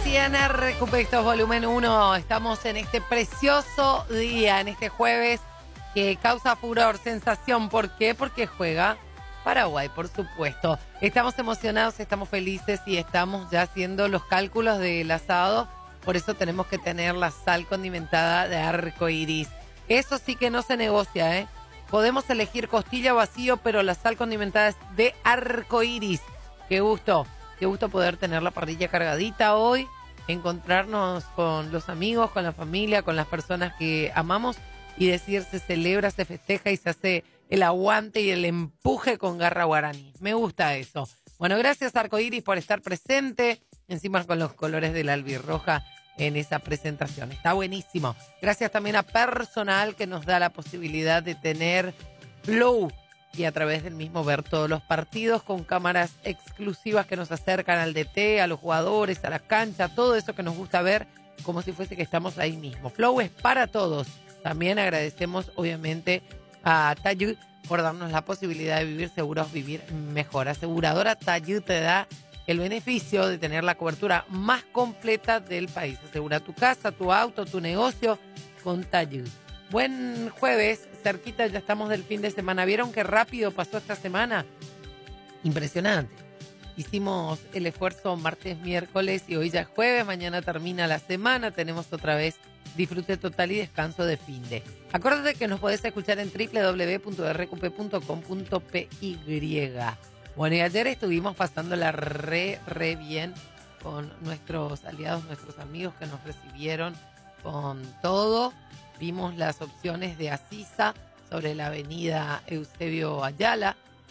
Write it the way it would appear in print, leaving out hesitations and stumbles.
así en Recupectos Volumen 1. Estamos en este precioso día, en este jueves que causa furor, sensación. ¿Por qué? Porque juega Paraguay, por supuesto. Estamos emocionados, estamos felices y estamos ya haciendo los cálculos del asado. Por eso tenemos que tener la sal condimentada de arcoiris. Eso sí que no se negocia, ¿eh? Podemos elegir costilla o vacío, pero la sal condimentada es de arcoiris. Qué gusto poder tener la parrilla cargadita hoy, encontrarnos con los amigos, con la familia, con las personas que amamos y decir se celebra, se festeja y se hace el aguante y el empuje con garra guaraní. Me gusta eso. Bueno, gracias Arcoiris por estar presente, encima con los colores de la albirroja en esa presentación. Está buenísimo. Gracias también a personal que nos da la posibilidad de tener Flow y a través del mismo ver todos los partidos con cámaras exclusivas que nos acercan al DT, a los jugadores, a la cancha, todo eso que nos gusta ver como si fuese que estamos ahí mismo. Flow es para todos. También agradecemos obviamente a Tayud por darnos la posibilidad de vivir seguros, vivir mejor. Aseguradora Tayud te da el beneficio de tener la cobertura más completa del país. Asegura tu casa, tu auto, tu negocio con Tayud. Buen jueves, cerquita ya estamos del fin de semana. ¿Vieron qué rápido pasó esta semana? Impresionante. Hicimos el esfuerzo martes, miércoles y hoy ya es jueves. Mañana termina la semana. Tenemos otra vez disfrute total y descanso de finde. Acuérdate que nos podés escuchar en www.rqp.com.py. Bueno, y ayer estuvimos pasándola re bien con nuestros aliados, nuestros amigos que nos recibieron con todo. Vimos las opciones de Asisa sobre la avenida Eusebio Ayala.